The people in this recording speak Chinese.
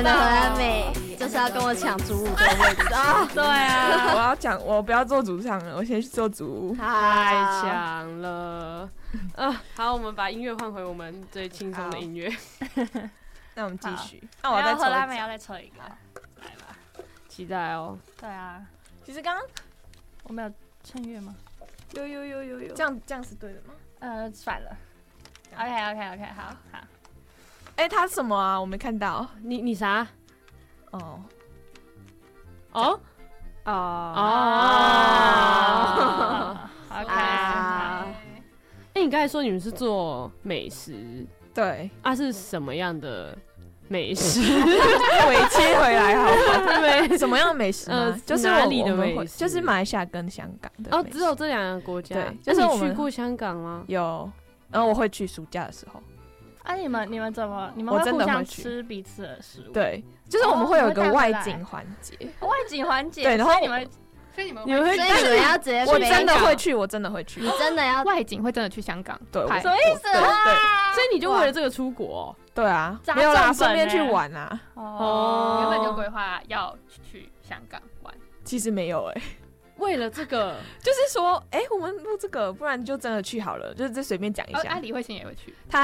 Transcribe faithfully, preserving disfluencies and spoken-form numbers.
的荷兰妹就是要跟我抢主舞的位置啊！ 对啊， 我要讲，我不要做主唱了，我先去做主舞。 太强了！啊，好，我们把音乐换回我们最轻松的音乐。 那我们继续。那我再抽。 荷兰妹要再抽一个， 来吧，期待哦。 对啊， 其实刚刚我们有衬乐吗？ 有有有有有，这样这样是对的吗？ 呃，算了。OK OK OK， 好好。 哎、欸，他什么啊？我没看到。 你你啥？ 哦哦哦哦 OK。 哎，你刚才说你们是做美食， 对啊，是什么样的美食？ 尾切回来好吗？ 对， 什么样的美食呢？ 呃， 就是哪里的我们会美食？ 就是马来西亚跟香港的。 哦，只有这两个国家。 对， 就就是是我们你去过香港吗？ 有，然后我会去暑假的时候。 啊，你们你们怎么你们会互相吃彼此的食物？ 对，就是我们会有一个外景环节， 外景环节。 对，然后你们，所以你们你们会， 所以你们要直接去。 我真的会去，我真的会去。 你真的要外景会真的去香港？ 对， 什么意思啊？ 所以你就为了这个出国？ 对啊，没有啦，顺便去玩啊。 哦， 原本就规划要去香港玩， 其实没有哎。 为了这个， 就是说，哎、欸，我们录这个，不然就真的去好了，就是这随便讲一下。 哦，啊，李慧欣也会去， 他